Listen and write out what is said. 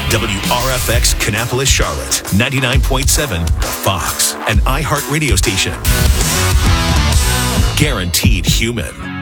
WRFX Kannapolis, Charlotte, 99.7, Fox, an iHeart radio station. Guaranteed human.